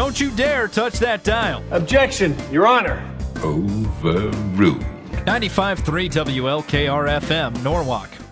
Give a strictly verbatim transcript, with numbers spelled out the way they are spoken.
Don't you dare touch that dial. Objection, Your Honor. Overruled. ninety-five point three W L K R F M, Norwalk.